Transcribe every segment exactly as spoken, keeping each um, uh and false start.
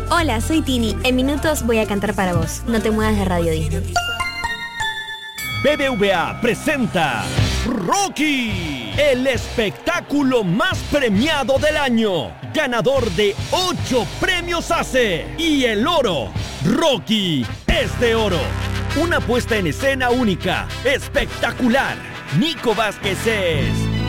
Hola, soy Tini. En minutos voy a cantar para vos. No te muevas de Radio Disney. B B V A presenta Rocky, el espectáculo más premiado del año, ganador de ocho premios A C E y el oro. Rocky es de oro. Una puesta en escena única, espectacular. Nico Vázquez es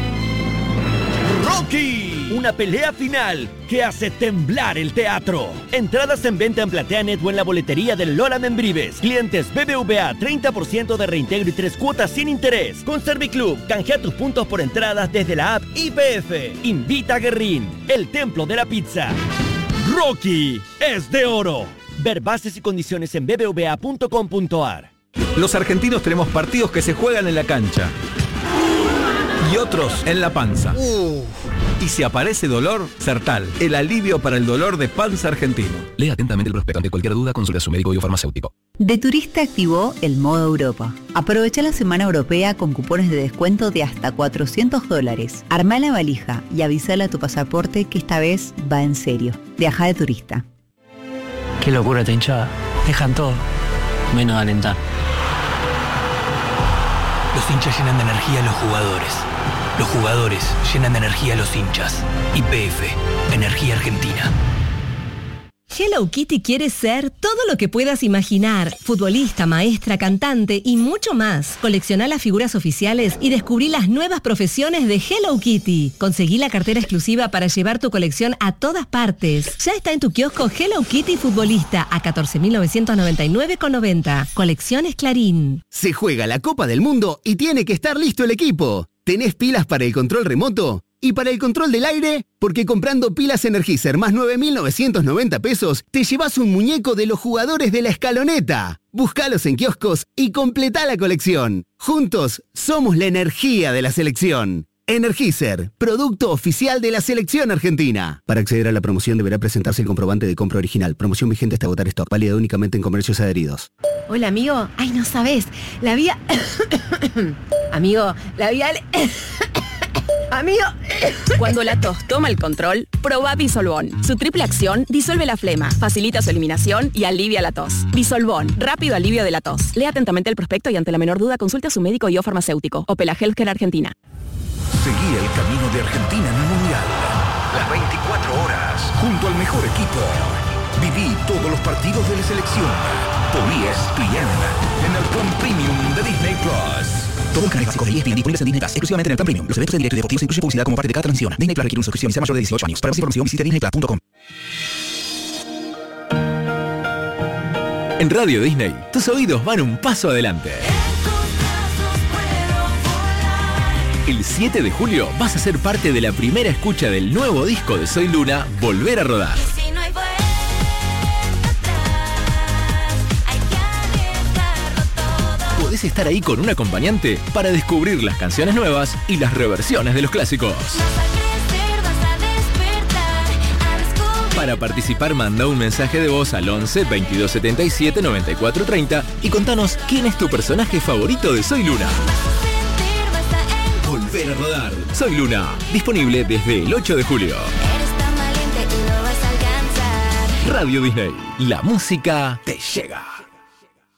Rocky. Una pelea final que hace temblar el teatro. Entradas en venta en PlateaNet o en la boletería del Lola Membrives. Clientes B B V A, treinta por ciento de reintegro y tres cuotas sin interés. Con Serviclub, canjea tus puntos por entradas desde la app I P F. Invita a Guerrín, el templo de la pizza. Rocky es de oro. Ver bases y condiciones en b b v a punto com punto a r. Los argentinos tenemos partidos que se juegan en la cancha y otros en la panza. Uh. Y si aparece dolor, Sertal, el alivio para el dolor de panza argentino. Lea atentamente el prospecto. Ante cualquier duda, consulte a su médico o farmacéutico. De Turista activó el modo Europa. Aprovecha la semana europea con cupones de descuento de hasta cuatrocientos dólares. Armá la valija y avísale a tu pasaporte que esta vez va en serio. Viaja de turista. Qué locura esta hinchada. Dejan todo, menos alentar. Los hinchas llenan de energía a los jugadores. Los jugadores llenan de energía a los hinchas. Y P F, Energía Argentina. Hello Kitty quiere ser todo lo que puedas imaginar. Futbolista, maestra, cantante y mucho más. Colecciona las figuras oficiales y descubrí las nuevas profesiones de Hello Kitty. Conseguí la cartera exclusiva para llevar tu colección a todas partes. Ya está en tu kiosco Hello Kitty Futbolista a catorce mil novecientos noventa y nueve con noventa. Colecciones Clarín. Se juega la Copa del Mundo y tiene que estar listo el equipo. ¿Tenés pilas para el control remoto? ¿Y para el control del aire? Porque comprando pilas Energizer más nueve mil novecientos noventa pesos, te llevas un muñeco de los jugadores de la escaloneta. Búscalos en kioscos y completá la colección. Juntos, somos la energía de la selección. Energizer, producto oficial de la selección argentina. Para acceder a la promoción deberá presentarse el comprobante de compra original. Promoción vigente hasta agotar stock. Válida únicamente en comercios adheridos. Hola, amigo. Ay, no sabes. La vía... amigo, la vía... Amigo. Cuando la tos toma el control, probá Bisolbón. Su triple acción disuelve la flema, facilita su eliminación y alivia la tos. Bisolbón, rápido alivio de la tos. Lea atentamente el prospecto y ante la menor duda consulte a su médico y o farmacéutico. Opela Healthcare Argentina. Seguí el camino de Argentina en el Mundial. Las veinticuatro horas, junto al mejor equipo. Viví todos los partidos de la selección. Por E S P N, en el plan premium de Disney Plus. Todo el canal básico de E S P N disponibles en Disney Plus, exclusivamente en el plan premium. Los eventos en directo y deportivos incluyen publicidad como parte de cada transmisión. Disney Plus requiere una suscripción y ser mayor de dieciocho años. Para más información visite disney plus punto com. En Radio Disney, tus oídos van un paso adelante. El siete de julio vas a ser parte de la primera escucha del nuevo disco de Soy Luna, Volver a Rodar. Podés estar ahí con un acompañante para descubrir las canciones nuevas y las reversiones de los clásicos. Para participar, manda un mensaje de voz al once, veintidós setenta y siete, noventa y cuatro treinta y contanos quién es tu personaje favorito de Soy Luna. Volver a Rodar. Soy Luna. Disponible desde el ocho de julio. Radio Disney. La música te llega.